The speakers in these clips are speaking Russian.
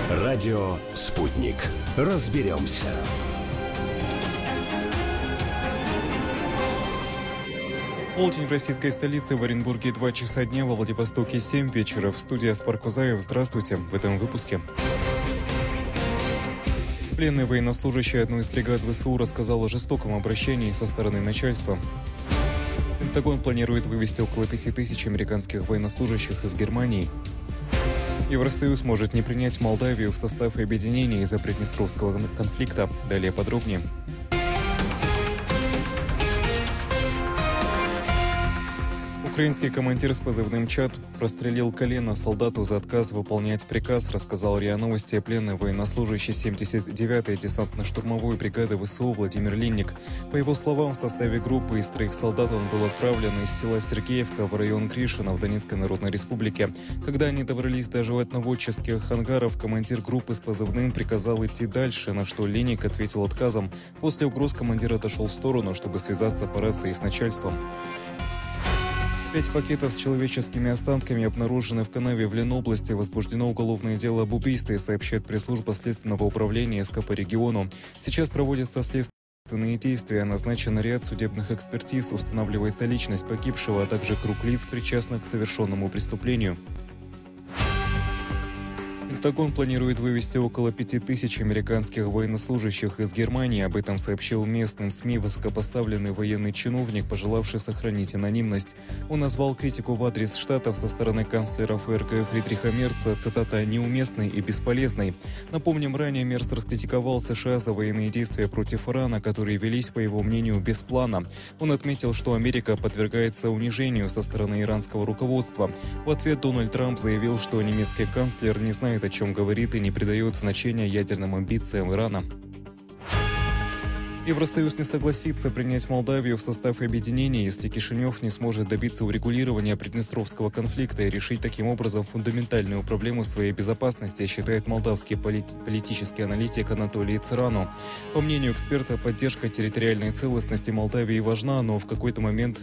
Радио «Спутник». Разберемся. Полдень в российской столице, в Оренбурге 2 часа дня, во Владивостоке 7 вечера. В студии Аспар Кузаев. Здравствуйте. В этом выпуске. Пленный военнослужащий одной из бригад ВСУ рассказал о жестоком обращении со стороны начальства. Пентагон планирует вывести около 5000 американских военнослужащих из Германии. Евросоюз может не принять Молдавию в состав объединения из-за Приднестровского конфликта. Далее подробнее. Украинский командир с позывным «Чад» прострелил колено солдату за отказ выполнять приказ, рассказал РИА Новости пленный военнослужащий 79-й десантно-штурмовой бригады ВСУ Владимир Линник. По его словам, в составе группы из 3 солдат он был отправлен из села Сергеевка в район Гришино в Донецкой Народной Республике. Когда они добрались до животноводческих ангаров, командир группы с позывным приказал идти дальше, на что Линник ответил отказом. После угроз командир отошел в сторону, чтобы связаться по рации с начальством. 5 пакетов с человеческими останками обнаружены в канаве в Ленобласти. Возбуждено уголовное дело об убийстве, сообщает пресс-служба Следственного управления СК по региону. Сейчас проводятся следственные действия. Назначен ряд судебных экспертиз. Устанавливается личность погибшего, а также круг лиц, причастных к совершенному преступлению. Пентагон планирует вывести около 5000 американских военнослужащих из Германии. Об этом сообщил местным СМИ высокопоставленный военный чиновник, пожелавший сохранить анонимность. Он назвал критику в адрес Штатов со стороны канцлера ФРГ Фридриха Мерца, цитата, «неуместной и бесполезной». Напомним, ранее Мерц раскритиковал США за военные действия против Ирана, которые велись, по его мнению, без плана. Он отметил, что Америка подвергается унижению со стороны иранского руководства. В ответ Дональд Трамп заявил, что немецкий канцлер не знает, о чем говорит, и не придает значения ядерным амбициям Ирана. Евросоюз не согласится принять Молдавию в состав объединения, если Кишинев не сможет добиться урегулирования Приднестровского конфликта и решить таким образом фундаментальную проблему своей безопасности, считает молдавский политический аналитик Анатолий Цирану. По мнению эксперта, поддержка территориальной целостности Молдавии важна, но в какой-то момент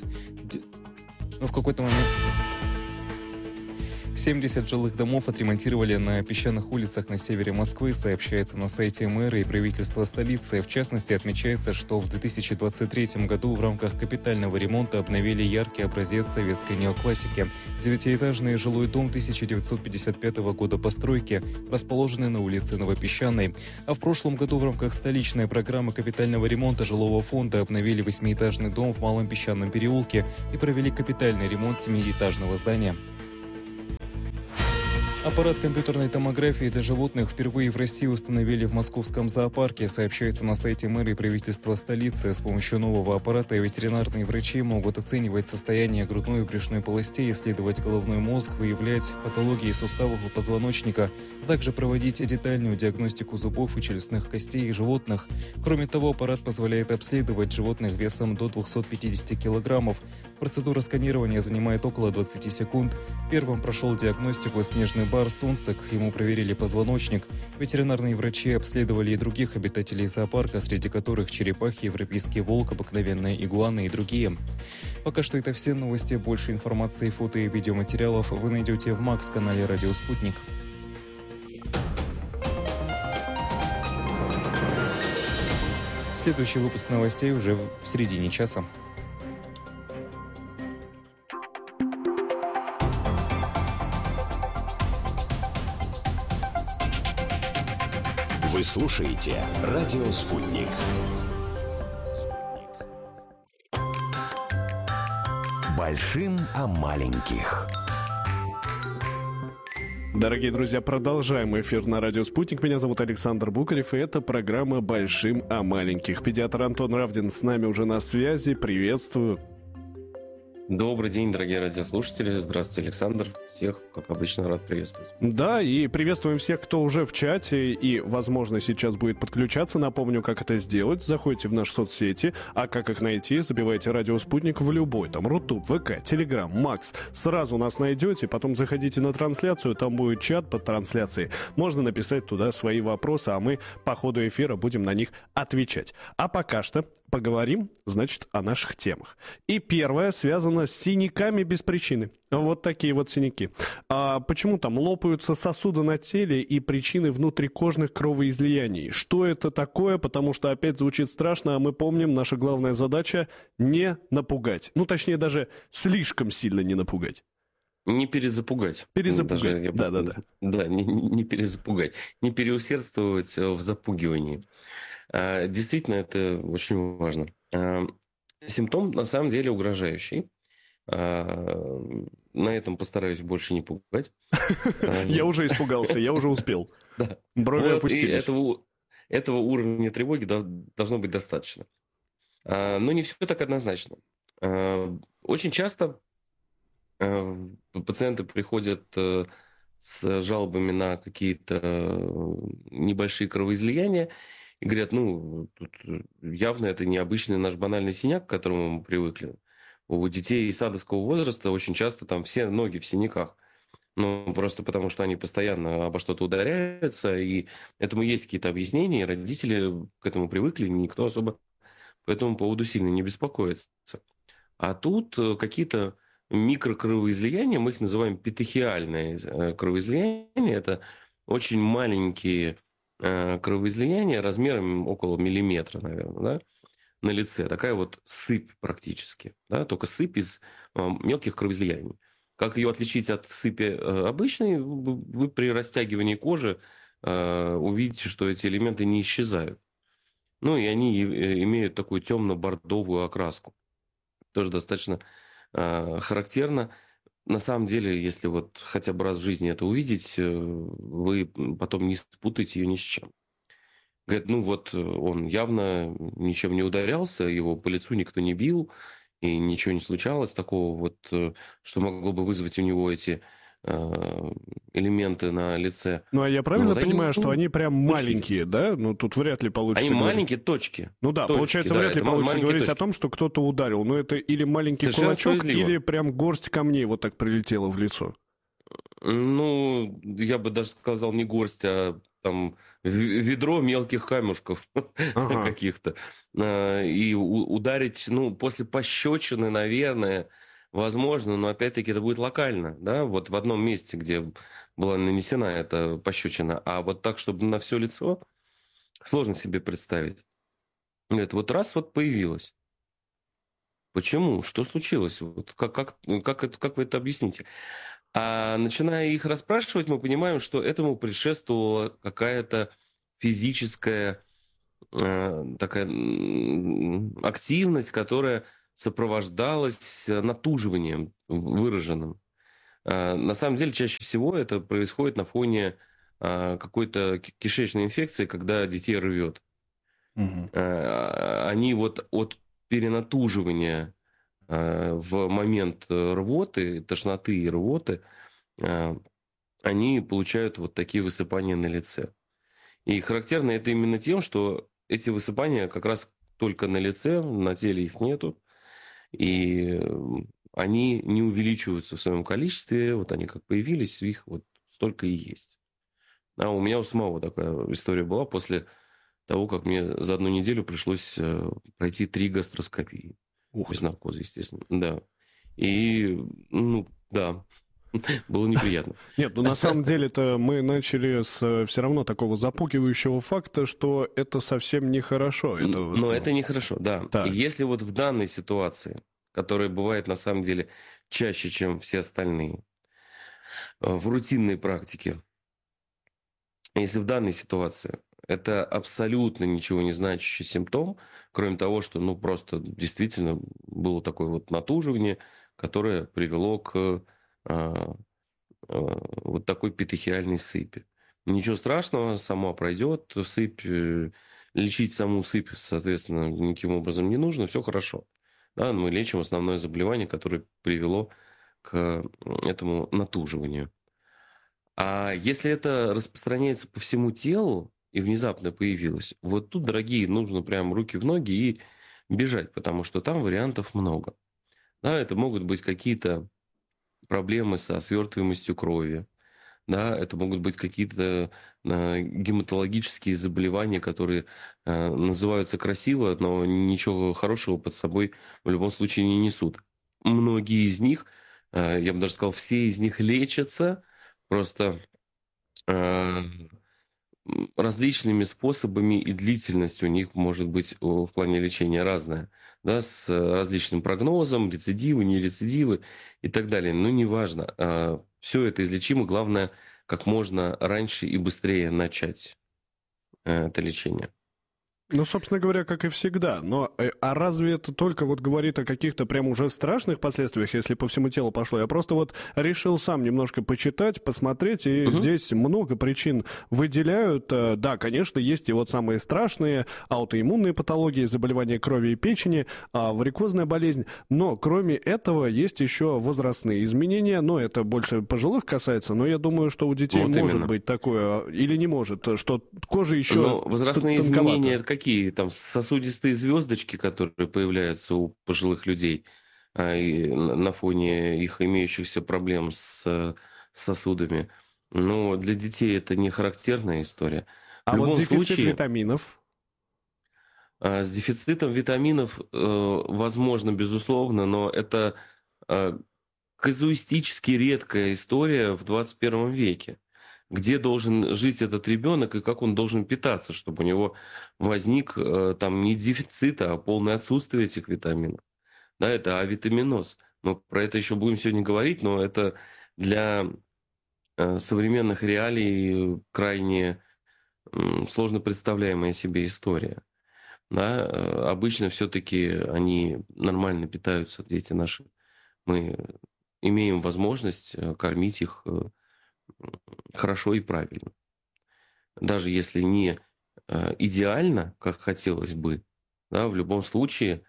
70 жилых домов отремонтировали на песчаных улицах на севере Москвы, сообщается на сайте мэра и правительства столицы. В частности, отмечается, что в 2023 году в рамках капитального ремонта обновили яркий образец советской неоклассики. 9-этажный жилой дом 1955 года постройки, расположенный на улице Новопесчаной. А в прошлом году в рамках столичной программы капитального ремонта жилого фонда обновили 8-этажный дом в Малом Песчаном переулке и провели капитальный ремонт 7-этажного здания. Аппарат компьютерной томографии для животных впервые в России установили в московском зоопарке, сообщается на сайте мэра и правительства столицы. С помощью нового аппарата ветеринарные врачи могут оценивать состояние грудной и брюшной полостей, исследовать головной мозг, выявлять патологии суставов и позвоночника, а также проводить детальную диагностику зубов и челюстных костей животных. Кроме того, аппарат позволяет обследовать животных весом до 250 килограммов. Процедура сканирования занимает около 20 секунд. Первым прошел диагностику снежный бар Сунцик, ему проверили позвоночник. Ветеринарные врачи обследовали и других обитателей зоопарка, среди которых черепахи, европейский волк, обыкновенная игуана и другие. Пока что это все новости. Больше информации, фото и видеоматериалов вы найдете в МАКС-канале «Радио Спутник». Следующий выпуск новостей уже в середине часа. Вы слушаете «Радио Спутник». Большим о маленьких. Дорогие друзья, продолжаем эфир на радио «Спутник». Меня зовут Александр Букарев, и это программа «Большим о маленьких». Педиатр Антон Равдин с нами уже на связи. Приветствую. Добрый день, дорогие радиослушатели. Здравствуйте, Александр. Всех, как обычно, рад приветствовать. Да, и приветствуем всех, кто уже в чате и, возможно, сейчас будет подключаться. Напомню, как это сделать. Заходите в наши соцсети, а как их найти, забивайте «Радио Спутник» в любой, там, Рутуб, ВК, Телеграм, Макс. Сразу нас найдете, потом заходите на трансляцию, там будет чат под трансляцией. Можно написать туда свои вопросы, а мы по ходу эфира будем на них отвечать. А пока что поговорим, значит, о наших темах. И первое связано связано с синяками без причины. Вот такие вот синяки. А почему там лопаются сосуды на теле и причины внутрикожных кровоизлияний? Что это такое? Потому что опять звучит страшно, а мы помним, наша главная задача не напугать. Ну, точнее, даже слишком сильно не напугать. Не перезапугать. Перезапугать, да-да-да. Да, не перезапугать, не переусердствовать в запугивании. Действительно, это очень важно. Симптом на самом деле угрожающий. На этом постараюсь больше не пугать. Я уже испугался, я уже успел. Да. Брови Вот, и опустились. этого уровня тревоги должно быть достаточно. Но не все так однозначно. Очень часто пациенты приходят с жалобами на какие-то небольшие кровоизлияния и говорят, ну, тут явно это не обычный наш банальный синяк, к которому мы привыкли. У детей садовского возраста очень часто там все ноги в синяках. Ну, просто потому, что они постоянно обо что-то ударяются, и этому есть какие-то объяснения, и родители к этому привыкли, никто особо по этому поводу сильно не беспокоится. А тут какие-то микрокровоизлияния, мы их называем петехиальные кровоизлияния, это очень маленькие кровоизлияния размером около миллиметра, наверное, да, на лице. Такая вот сыпь практически, да, только сыпь из мелких кровоизлияний. Как ее отличить от сыпи обычной? Вы при растягивании кожи увидите, что эти элементы не исчезают. Ну, и они имеют такую темно-бордовую окраску. Тоже достаточно характерно. На самом деле, если вот хотя бы раз в жизни это увидеть, вы потом не спутаете ее ни с чем. Говорят, ну вот он явно ничем не ударялся, его по лицу никто не бил, и ничего не случалось такого, вот, что могло бы вызвать у него эти элементы на лице. Ну, а я правильно понимаю, что они прям маленькие, да? Ну, тут вряд ли получится Они говорить. маленькие точки. Ну да, точки, получается, да, вряд ли получится говорить точки. о том, что кто-то ударил. Но это или маленький Совершенно кулачок, справедливо. или прям горсть камней вот так прилетела в лицо. Ну, я бы даже сказал не горсть, а там ведро мелких камушков Ага. каких-то. И ударить, ну, после пощечины, наверное, возможно, но опять-таки это будет локально, да, вот в одном месте, где была нанесена эта пощечина, а вот так, чтобы на все лицо, сложно себе представить. Это вот раз вот появилось. Почему? Что случилось? Вот как вы это объясните? А начиная их расспрашивать, мы понимаем, что этому предшествовала какая-то физическая такая активность, которая сопровождалась натуживанием выраженным. На самом деле, чаще всего это происходит на фоне какой-то кишечной инфекции, когда детей рвет. Мгм. Они вот от перенатуживания в момент рвоты, тошноты и рвоты, они получают вот такие высыпания на лице. И характерно это именно тем, что эти высыпания как раз только на лице, на теле их нету, и они не увеличиваются в своем количестве, вот они как появились, их вот столько и есть. А у меня у самого такая история была после того, как мне за одну неделю пришлось пройти 3 гастроскопии. Ух Без ты. наркоза, естественно. Да. И, ну, да, было неприятно. Нет, ну на самом деле-то мы начали с все равно такого запугивающего факта, что это совсем нехорошо. Но это нехорошо, да. Так. И если вот в данной ситуации, которая бывает на самом деле чаще, чем все остальные, в рутинной практике, если в данной ситуации это абсолютно ничего не значащий симптом, кроме того, что, ну, просто действительно было такое вот натуживание, которое привело к вот такой петехиальной сыпи. Ничего страшного, сама пройдет сыпь, лечить саму сыпь, соответственно, никаким образом не нужно, все хорошо. Да, мы лечим основное заболевание, которое привело к этому натуживанию. А если это распространяется по всему телу и внезапно появилось, вот тут, дорогие, нужно прям руки в ноги и бежать, потому что там вариантов много. Да, это могут быть какие-то проблемы со свертываемостью крови, да, это могут быть какие-то гематологические заболевания, которые называются красиво, но ничего хорошего под собой в любом случае не несут. многие из них, я бы даже сказал, все из них лечатся просто э, различными способами, и длительность у них может быть в плане лечения разная, да, с различным прогнозом, рецидивы, не рецидивы и так далее. Но неважно, все это излечимо, главное, как можно раньше и быстрее начать это лечение. Ну, собственно говоря, как и всегда. Но а разве это только вот говорит о каких-то прям уже страшных последствиях, если по всему телу пошло? Я просто вот решил сам немножко почитать, посмотреть, и здесь много причин выделяют. Да, конечно, есть и вот самые страшные аутоиммунные патологии, заболевания крови и печени, варикозная болезнь. Но кроме этого есть еще возрастные изменения. Но это больше пожилых касается. Но я думаю, что у детей Вот может именно. быть такое или не может, что кожа еще Но возрастные тонковата. изменения какие? Там сосудистые звездочки, которые появляются у пожилых людей и на фоне их имеющихся проблем с сосудами. Но для детей это не характерная история. В А вот любом дефицит случае, витаминов. с дефицитом витаминов возможно, безусловно, но это э, казуистически редкая история в 21 веке. Где должен жить этот ребенок и как он должен питаться, чтобы у него возник там не дефицит, а полное отсутствие этих витаминов. Да, это авитаминоз. Мы про это еще будем сегодня говорить, но это для современных реалий крайне сложно представляемая себе история. Да, обычно все-таки они нормально питаются, дети наши. Мы имеем возможность кормить их хорошо и правильно. Даже если не идеально, как хотелось бы, да, в любом случае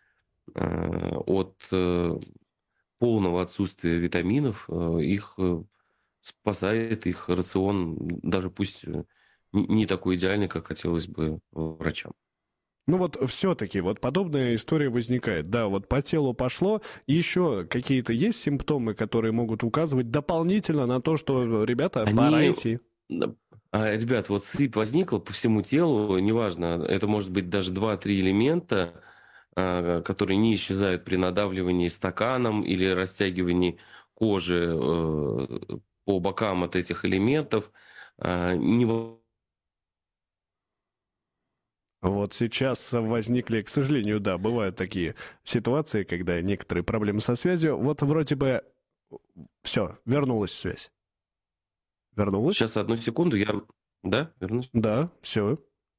от полного отсутствия витаминов их спасает их рацион, даже пусть не такой идеальный, как хотелось бы врачам. Ну вот все-таки вот подобная история возникает. Да, вот по телу пошло. Еще какие-то есть симптомы, которые могут указывать дополнительно на то, что, ребята, пора Они, идти. ребят, вот сыпь возникла по всему телу, неважно, это может быть даже 2-3 элемента, которые не исчезают при надавливании стаканом или растягивании кожи по бокам от этих элементов. Не Вот сейчас возникли, к сожалению, да, бывают такие ситуации, когда некоторые проблемы со связью. Вот вроде бы все, вернулась связь. Вернулась? Сейчас, одну секунду, я... Да, вернусь? Да, все.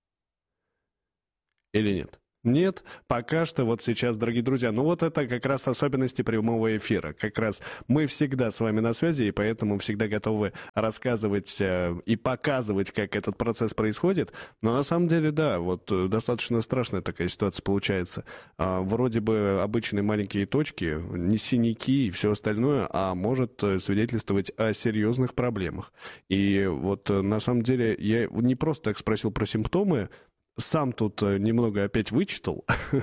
Или нет? Нет, пока что вот сейчас, дорогие друзья, ну вот это как раз особенности прямого эфира. Как раз мы всегда с вами на связи, и поэтому всегда готовы рассказывать и показывать, как этот процесс происходит. Но на самом деле, да, вот достаточно страшная такая ситуация получается. Вроде бы обычные маленькие точки, не синяки и все остальное, а может свидетельствовать о серьезных проблемах. И вот на самом деле я не просто так спросил про симптомы, сам тут немного опять вычитал,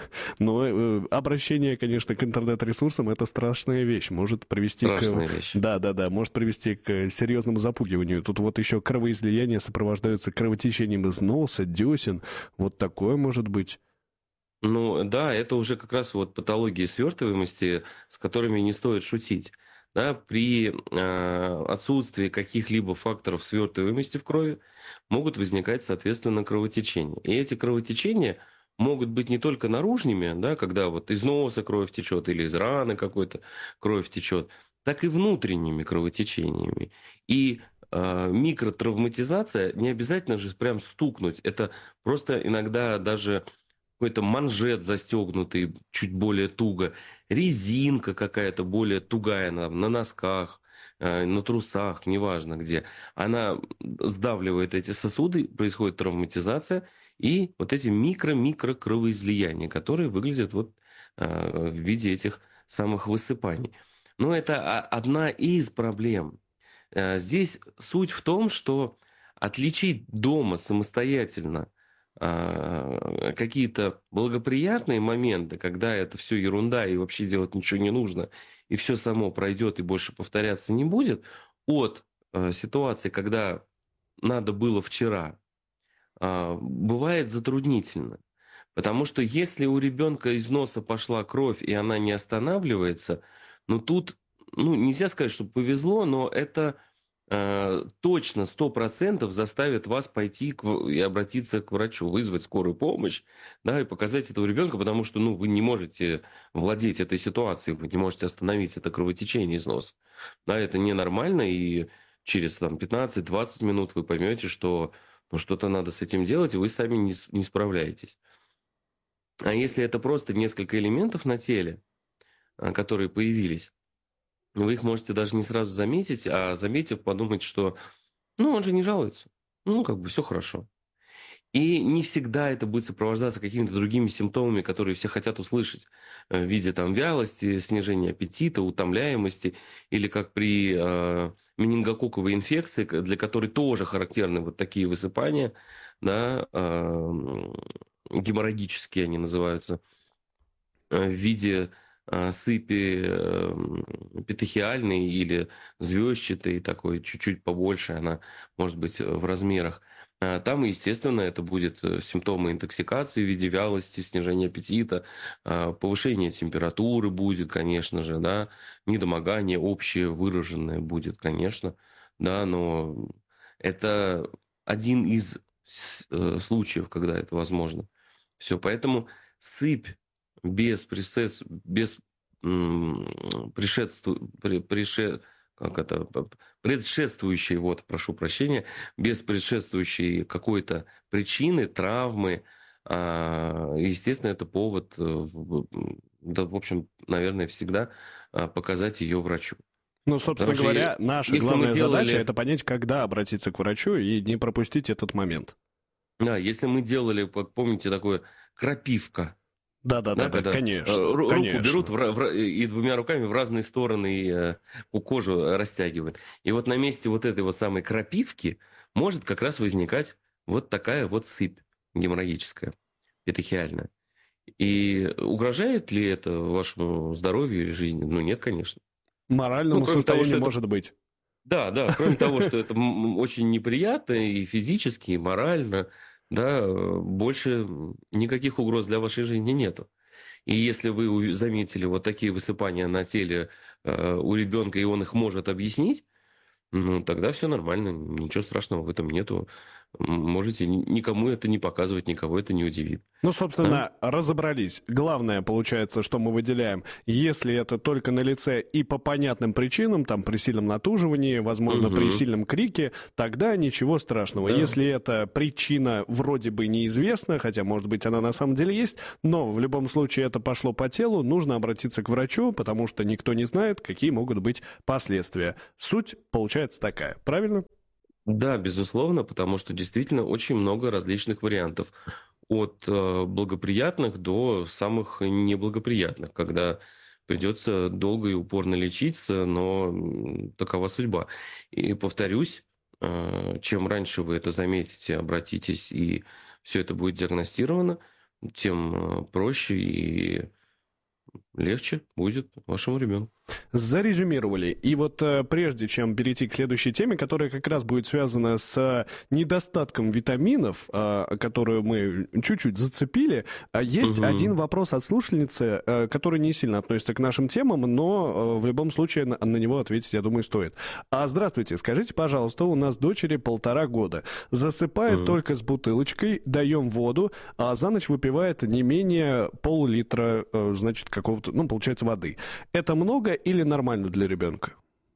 но обращение, конечно, к интернет-ресурсам — это страшная вещь, может привести Страшная вещь. Да, может привести к серьезному запугиванию. Тут вот еще кровоизлияния сопровождаются кровотечением из носа, десен, вот такое может быть. Ну да, это уже как раз вот патологии свертываемости, с которыми не стоит шутить. Да, при отсутствии каких-либо факторов свертываемости в крови могут возникать, соответственно, кровотечения. И эти кровотечения могут быть не только наружными, да, когда вот из носа кровь течет или из раны какой-то кровь течет, так и внутренними кровотечениями. И микротравматизация не обязательно же прям стукнуть. Это просто иногда даже какой-то манжет застегнутый чуть более туго, резинка какая-то более тугая на носках, на трусах, неважно где. Она сдавливает эти сосуды, происходит травматизация, и вот эти микро-микро кровоизлияния, которые выглядят вот в виде этих самых высыпаний. Но это одна из проблем. Здесь суть в том, что отличить дома самостоятельно какие-то благоприятные моменты, когда это все ерунда и вообще делать ничего не нужно, и все само пройдет и больше повторяться не будет, от ситуации, когда надо было вчера, бывает затруднительно. Потому что если у ребенка из носа пошла кровь, и она не останавливается, Но тут, нельзя сказать, что повезло, но это точно 100% заставит вас пойти и обратиться к врачу, вызвать скорую помощь, да, и показать этого ребенка, потому что, вы не можете владеть этой ситуацией, вы не можете остановить это кровотечение из носа. Да, это ненормально, и через 15-20 минут вы поймете, что что-то надо с этим делать, и вы сами не справляетесь. А если это просто несколько элементов на теле, которые появились, вы их можете даже не сразу заметить, а заметив, подумать, что, он же не жалуется. Все хорошо. И не всегда это будет сопровождаться какими-то другими симптомами, которые все хотят услышать, в виде вялости, снижения аппетита, утомляемости, или как при менингококковой инфекции, для которой тоже характерны вот такие высыпания, да, геморрагические они называются, в виде сыпи петехиальной или звездчатой, такой чуть-чуть побольше она может быть в размерах. Там, естественно, это будет симптомы интоксикации в виде вялости, снижения аппетита, повышение температуры будет, конечно же, да, недомогание общее выраженное будет, конечно, да, но это один из случаев, когда это возможно. Все, поэтому сыпь без предшествующей, прошу прощения, без предшествующей какой-то причины, травмы, естественно, это повод, да, в общем, наверное, всегда показать ее врачу. Ну, собственно Потому что говоря, наша если мы главная задача — делали... это понять, когда обратиться к врачу и не пропустить этот момент. Да, если мы делали, помните, такое крапивка, да, Да, когда конечно, руку конечно. берут и двумя руками в разные стороны кожу растягивают. И вот на месте вот этой вот самой крапивки может как раз возникать вот такая вот сыпь геморрагическая, петехиальная. И угрожает ли это вашему здоровью или жизни? Нет, конечно. Моральному Кроме того, что состоянию это... может быть. Да, кроме того, что это очень неприятно и физически, и морально, да, больше никаких угроз для вашей жизни нету. И если вы заметили вот такие высыпания на теле у ребенка, и он их может объяснить, тогда все нормально, ничего страшного в этом нету. Можете никому это не показывать, никого это не удивит. Ну, собственно, разобрались. Главное, получается, что мы выделяем, если это только на лице и по понятным причинам, там, при сильном натуживании, возможно, при сильном крике, тогда ничего страшного. Да. Если эта причина вроде бы неизвестна, хотя, может быть, она на самом деле есть, но в любом случае это пошло по телу, нужно обратиться к врачу, потому что никто не знает, какие могут быть последствия. Суть получается такая, правильно? Да, безусловно, потому что действительно очень много различных вариантов. От благоприятных до самых неблагоприятных, когда придется долго и упорно лечиться, но такова судьба. И повторюсь, чем раньше вы это заметите, обратитесь, и все это будет диагностировано, тем проще и легче будет вашему ребенку. Зарезюмировали. И вот прежде чем перейти к следующей теме, которая как раз будет связана с недостатком витаминов, которую мы чуть-чуть зацепили, есть один вопрос от слушательницы, который не сильно относится к нашим темам, но в любом случае на него ответить, я думаю, стоит. Здравствуйте, скажите, пожалуйста, у нас дочери 1,5 года. Засыпает только с бутылочкой, даем воду, а за ночь выпивает не менее пол-литра, значит, какого-то, получается, воды. Это много или нормально для ребенка?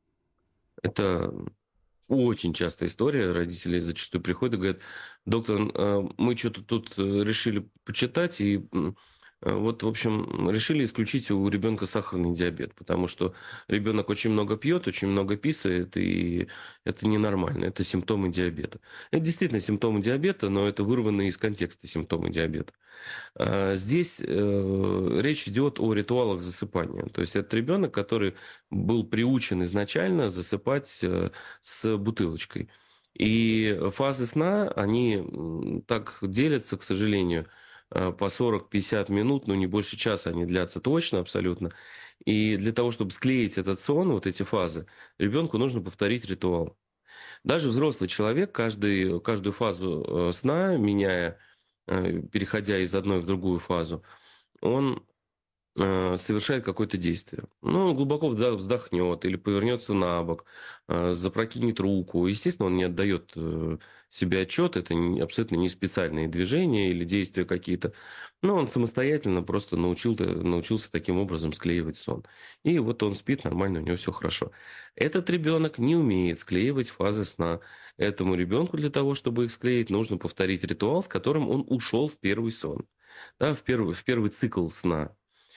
Это очень частая история. Родители зачастую приходят и говорят: доктор, мы что-то тут решили почитать, и вот, в общем, решили исключить у ребенка сахарный диабет, потому что ребенок очень много пьет, очень много писает, и это ненормально, это симптомы диабета. Это действительно симптомы диабета, но это вырванные из контекста симптомы диабета. Здесь речь идет о ритуалах засыпания. То есть это ребенок, который был приучен изначально засыпать с бутылочкой. И фазы сна, они так делятся, к сожалению, по 40-50 минут, не больше часа они длятся точно, абсолютно. И для того, чтобы склеить этот сон, вот эти фазы, ребенку нужно повторить ритуал. Даже взрослый человек каждую фазу сна, меняя, переходя из одной в другую фазу, он совершает какое-то действие. Ну, он глубоко вздохнет или повернется на бок, запрокинет руку. Естественно, он не отдает себе отчет, это абсолютно не специальные движения или действия какие-то. Но он самостоятельно просто научился таким образом склеивать сон. И вот он спит нормально, у него все хорошо. Этот ребенок не умеет склеивать фазы сна. Этому ребенку для того, чтобы их склеить, нужно повторить ритуал, с которым он ушел в первый сон. Да, в первый цикл сна.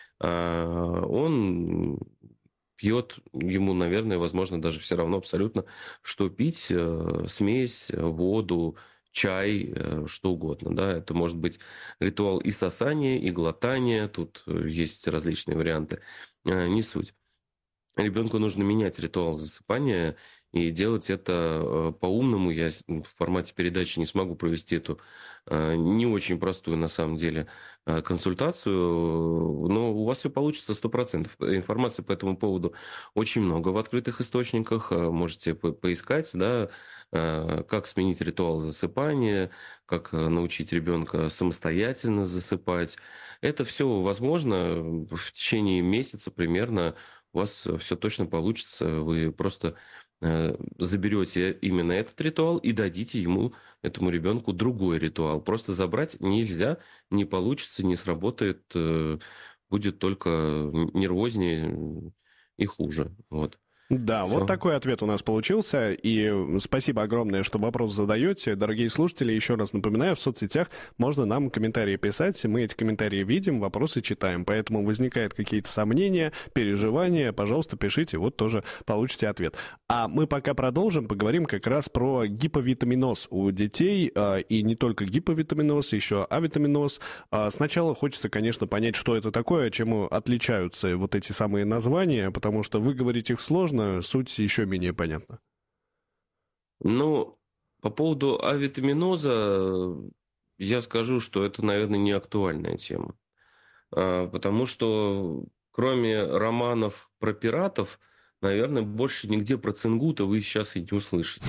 Он пьет, ему, наверное, возможно, даже все равно абсолютно, что пить, смесь, воду, чай, что угодно. Да? Это может быть ритуал и сосания, и глотания, тут есть различные варианты, не суть. Ребенку нужно менять ритуал засыпания и делать это по-умному. Я в формате передачи не смогу провести эту не очень простую, на самом деле, консультацию, но у вас все получится 100%. Информации по этому поводу очень много в открытых источниках. Можете поискать, да, как сменить ритуал засыпания, как научить ребенка самостоятельно засыпать. Это все возможно в течение месяца примерно. У вас все точно получится. Вы просто заберете именно этот ритуал и дадите ему, этому ребенку, другой ритуал. Просто забрать нельзя, не получится, не сработает, будет только нервознее и хуже. Вот. Да, вот Все. такой ответ у нас получился, и спасибо огромное, что вопрос задаете. Дорогие слушатели, еще раз напоминаю, в соцсетях можно нам комментарии писать, мы эти комментарии видим, вопросы читаем, поэтому возникают какие-то сомнения, переживания, пожалуйста, пишите, вот тоже получите ответ. А мы пока продолжим, поговорим как раз про гиповитаминоз у детей, и не только гиповитаминоз, еще авитаминоз. Сначала хочется, конечно, понять, что это такое, чем отличаются вот эти самые названия, потому что выговорить их сложно, суть еще менее понятна. Ну, по поводу авитаминоза я скажу, что это, наверное, не актуальная тема. Потому что кроме романов про пиратов, наверное, больше нигде про цингута вы сейчас и не услышите.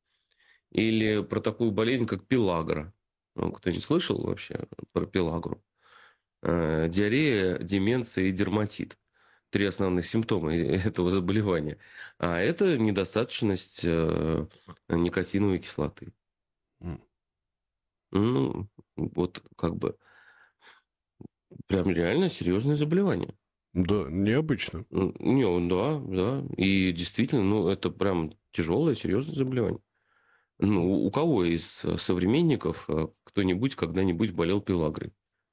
Или про такую болезнь, как пелагра. Ну, кто-нибудь слышал вообще про пелагру? Диарея, деменция и дерматит. 3 основных симптома этого заболевания. А это недостаточность никотиновой кислоты. М. Ну, вот как бы прям реально серьезное заболевание. Да, необычно. Не, да, да. И действительно, ну, это прям тяжелое, серьезное заболевание. Ну, у кого из современников кто-нибудь когда-нибудь болел пелагрой?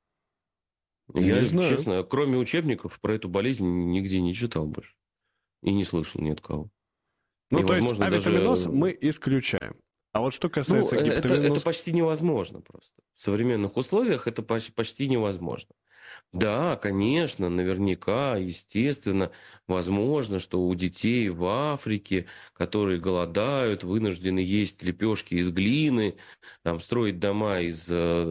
Не Я, знаю. честно, кроме учебников, про эту болезнь нигде не читал больше. И не слышал ни от кого. Ну, И, то есть возможно, авитаминоз даже... мы исключаем. А вот что Ну, касается это гипотаминоз... почти невозможно просто. В современных условиях это почти невозможно. Да, конечно, наверняка, естественно, возможно, что у детей в Африке, которые голодают, вынуждены есть лепешки из глины, там, строить дома из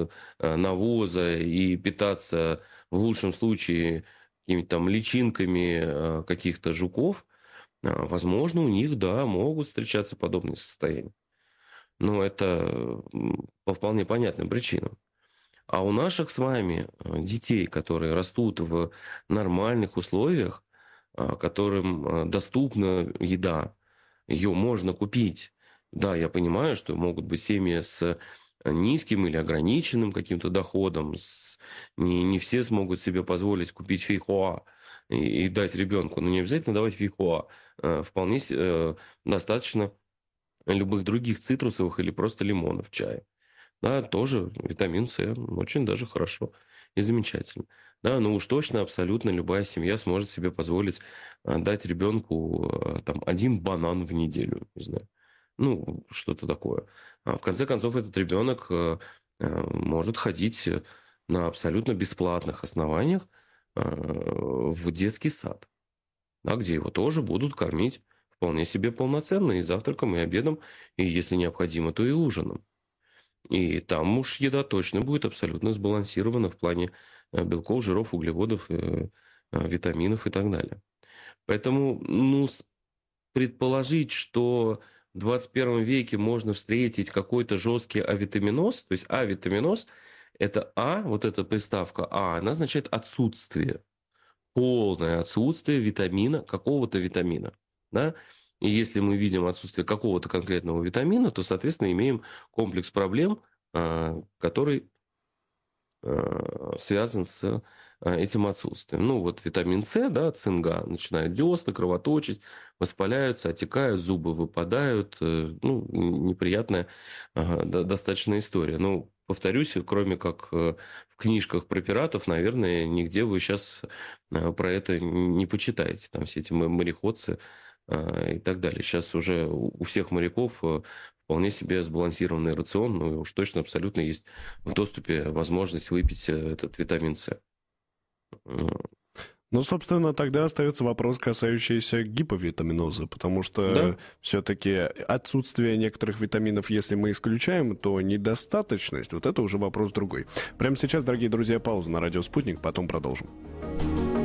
навоза и питаться в лучшем случае какими-то там личинками каких-то жуков, возможно, у них, да, могут встречаться подобные состояния. Но это по вполне понятным причинам. А у наших с вами детей, которые растут в нормальных условиях, которым доступна еда, ее можно купить. Да, я понимаю, что могут быть семьи с низким или ограниченным каким-то доходом. Не все смогут себе позволить купить фейхоа и дать ребенку. Но не обязательно давать фейхоа. Вполне достаточно любых других цитрусовых или просто лимонов в чае. Да, тоже витамин С, очень даже хорошо и замечательно. Да, но уж точно абсолютно любая семья сможет себе позволить дать ребенку там 1 банан в неделю, не знаю. Ну, что-то такое. В конце концов, этот ребенок может ходить на абсолютно бесплатных основаниях в детский сад, да, где его тоже будут кормить вполне себе полноценно и завтраком, и обедом, и, если необходимо, то и ужином. И там уж еда точно будет абсолютно сбалансирована в плане белков, жиров, углеводов, витаминов и так далее. Поэтому, ну, предположить, что в 21 веке можно встретить какой-то жесткий авитаминоз, то есть авитаминоз, это вот эта приставка А, она означает отсутствие. полное отсутствие витамина, какого-то витамина, да. И если мы видим отсутствие какого-то конкретного витамина, то, соответственно, имеем комплекс проблем, который связан с этим отсутствием. Ну, вот витамин С, да, цинга, начинают десны кровоточить, воспаляются, отекают, зубы выпадают. Ну, неприятная достаточно история. Ну, повторюсь, кроме как в книжках про пиратов, наверное, нигде вы сейчас про это не почитаете. Там все эти мореходцы и так далее. Сейчас уже у всех моряков вполне себе сбалансированный рацион, ну и уж точно абсолютно есть в доступе возможность выпить этот витамин С. Ну, собственно, тогда остается вопрос, касающийся гиповитаминоза, потому что все-таки отсутствие некоторых витаминов, если мы исключаем, то недостаточность, вот это уже вопрос другой. Прямо сейчас, дорогие друзья, пауза на радио «Спутник», потом продолжим.